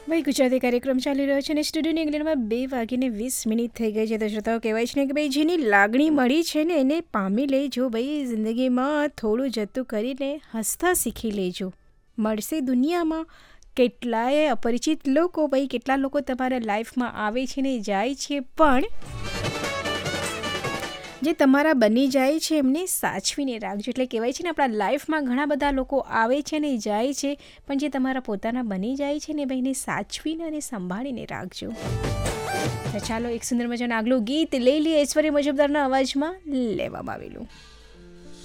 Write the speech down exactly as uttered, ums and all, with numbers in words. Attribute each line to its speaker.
Speaker 1: ભાઈ ગુજરાતી કાર્યક્રમ ચાલી રહ્યો છે અને સ્ટુડિયોની ઇંગ્લેન્ડમાં બે વાગીને વીસ મિનિટ થઈ ગઈ છે. તો શ્રોતાઓ કહેવાય છે ને કે ભાઈ જેની લાગણી મળી છે ને એને પામી લેજો. ભાઈ જિંદગીમાં થોડું જતું કરીને હસતા શીખી લેજો. મળશે દુનિયામાં કેટલાય અપરિચિત લોકો. ભાઈ કેટલા લોકો તમારા લાઈફમાં આવે છે ને જાય છે, પણ જે તમારા બની જાય છે એમને સાચવીને રાખજો. એટલે કહેવાય છે ને આપણા લાઈફમાં ઘણા બધા લોકો આવે છે ને જાય છે, પણ જે તમારા પોતાના બની જાય છે ને ભાઈને સાચવીને અને સંભાળીને રાખજો. તો ચાલો એક સુંદર મજાનું આગલું ગીત લઈ લઈએ ઐશ્વર્ય મજુમદારના અવાજમાં લેવામાં આવેલું.